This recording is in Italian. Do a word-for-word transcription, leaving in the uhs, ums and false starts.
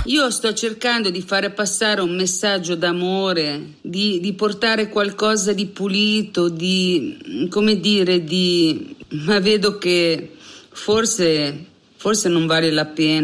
Io sto cercando di fare passare un messaggio d'amore, di, di portare qualcosa di pulito, di, come dire, di... ma vedo che forse, forse non vale la pena.